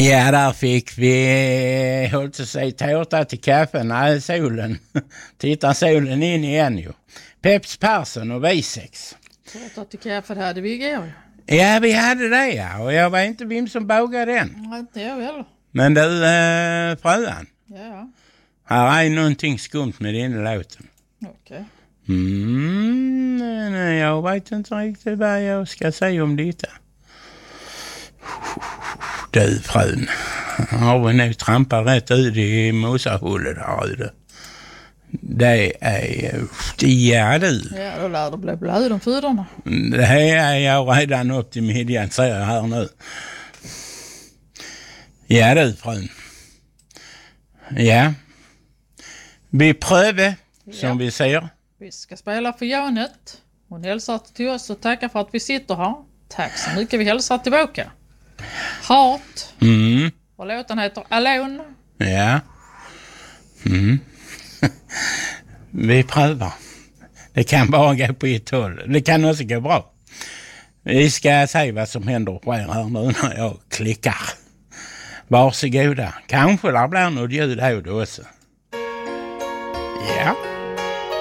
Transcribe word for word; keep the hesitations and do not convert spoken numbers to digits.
Ja, där fick vi hållt att säga tårta till kaffen. Nej, solen. Tittar solen in igen ju. Peps Persson och Visex. Tårta till kaffet hade vi igår. Ja, vi hade det, ja. Och jag var inte vem som bagade den. Nej, inte jag heller. Men du, äh, fröan. Ja. Här är någonting skumt med den låten. Okej. Okay. Mm, nej, jag vet inte riktigt vad jag ska säga om detta. Du, frön. Har vi nu trampat rätt ut i mosahullet här ute. Det är... Ja, du. Ja, då lär det bli blöd om föderna. Det här är jag redan upp till midjan, säger jag här nu. Ja, du, frön. Ja. Vi prövar, som ja. vi ser. Vi ska spela för Janet. Hon hälsar till oss och tackar för att vi sitter här. Tack så mycket, vi hälsar tillbaka. Heart. Mm. Och låten heter Alone. Ja. Mm. Vi prövar. Det kan bara gå på ett håll. Det kan också gå bra. Vi ska se vad som händer och sker här nu när jag klickar. Varsågoda. Kanske där blir något ljud här också. Ja.